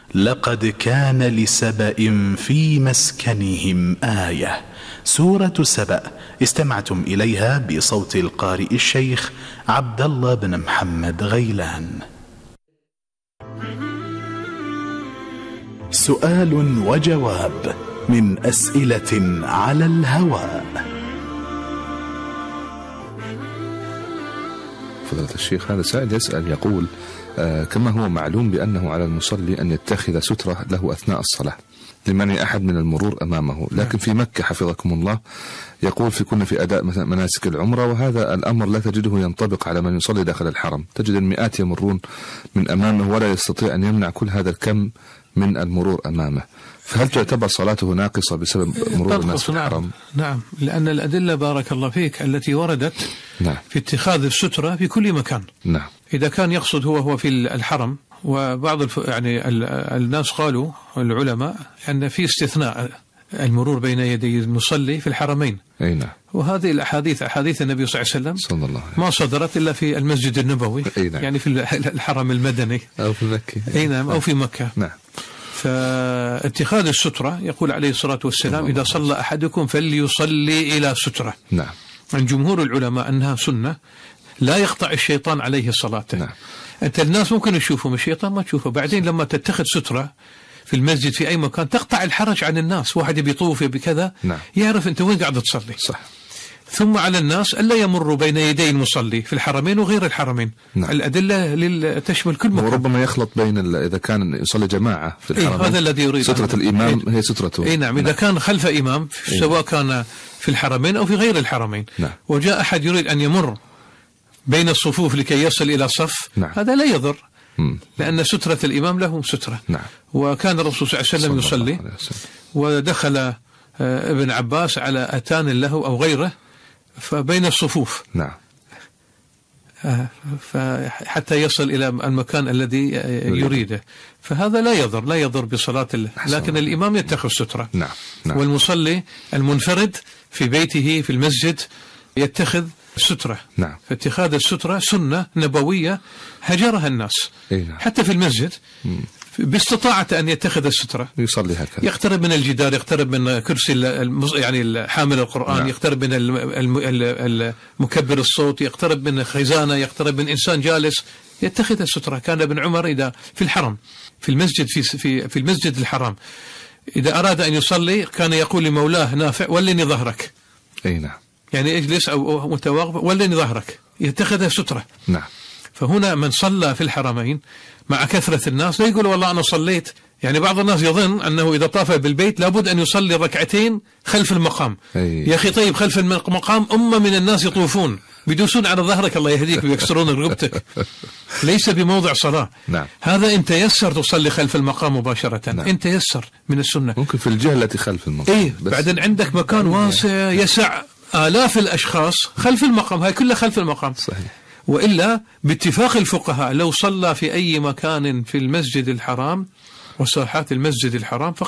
لقد كان لسبأ في مسكنهم آية. سورة سبأ استمعتم إليها بصوت القارئ الشيخ عبد الله بن محمد غيلان. سؤال وجواب من أسئلة على الهواء. فضيلة الشيخ، هذا سائل يسأل يقول: كما هو معلوم بأنه على المصلي أن يتخذ سترة له أثناء الصلاة لمنع أحد من المرور أمامه، لكن في مكة حفظكم الله يقول كنا في أداء مناسك العمرة، وهذا الأمر لا تجده ينطبق على من يصلي داخل الحرم، تجد المئات يمرون من أمامه ولا يستطيع أن يمنع كل هذا الكم من المرور أمامه، فهل تعتبر صلاته ناقصة بسبب مرور الناس في الحرم؟ نعم، لأن الأدلة بارك الله فيك التي وردت في اتخاذ السترة في كل مكان. نعم. إذا كان يقصد هو في الحرم، وبعض يعني الناس قالوا العلماء أن في استثناء المرور بين يدي المصلي في الحرمين. أي نعم. وهذه الأحاديث أحاديث النبي صلى الله عليه وسلم صلى الله عليه ما صدرت إلا في المسجد النبوي. نعم. يعني في الحرم المدني أو في مكة. أي نعم، أو في مكة. نعم. فاتخاذ السترة يقول عليه الصلاة والسلام: إذا صلى أحدكم فليصلي إلى سترة. نعم. عن جمهور العلماء أنها سنة لا يقطع الشيطان عليه صلاته. نعم. أنت الناس ممكن يشوفهم، الشيطان ما تشوفه. بعدين لما تتخذ سترة في المسجد في أي مكان تقطع الحرج عن الناس، واحد بيطوف بكذا نعم. يعرف أنت وين قاعد تصلي. صح. ثم على الناس ألا يمروا بين يدي المصلي في الحرمين وغير الحرمين. نعم. الأدلة تشمل كل مكان. وربما يخلط بين إذا كان يصلي جماعة في الحرمين. هذا الذي يريد. سترة الإمام هي سترته. أي نعم. إذا كان خلف إمام سواء كان في الحرمين أو في غير الحرمين. نعم. وجاء أحد يريد أن يمر بين الصفوف لكي يصل إلى صف. نعم. هذا لا يضر، لأن سترة الإمام له سترة. نعم. وكان الرسول صلى الله عليه وسلم يصلي ودخل ابن عباس على أتان له أو غيره فبين الصفوف. نعم. حتى يصل إلى المكان الذي يريده، فهذا لا يضر بصلاة لكن الإمام يتخذ سترة. نعم. نعم. والمصلي المنفرد في بيته في المسجد يتخذ سترة. نعم. فاتخاذ السترة سنة نبوية هجرها الناس. نعم. حتى في المسجد باستطاعة أن يتخذ السترة، يصلي هكذا، يقترب من الجدار، يقترب من كرسي يعني حامل القرآن. نعم. يقترب من المكبر الصوت، يقترب من خزانة، يقترب من إنسان جالس، يتخذ السترة. كان ابن عمر إذا في الحرم في المسجد في المسجد الحرام إذا أراد أن يصلي كان يقول لمولاه نافع: ولني ظهرك. أي نعم. يعني اجلس أو متواقف، ولني ظهرك، يتخذ سترة. نعم. فهنا من صلى في الحرمين مع كثرة الناس لا يقول والله أنا صليت. يعني بعض الناس يظن أنه إذا طاف بالبيت لابد أن يصلي ركعتين خلف المقام. يا أخي طيب، خلف المقام أمة من الناس يطوفون بيدوسون على ظهرك الله يهديك ويكسرون رقبتك، ليس بموضع صلاة. نعم. هذا أنت يسر تصلي خلف المقام مباشرة. نعم. أنت يسر من السنة، ممكن في الجهة التي خلف المقام. إيه، بعدين عندك مكان واسع يسع آلاف الأشخاص خلف المقام، هاي كلها خلف المقام. صحيح. وإلا باتفاق الفقهاء لو صلى في أي مكان في المسجد الحرام وساحات المسجد الحرام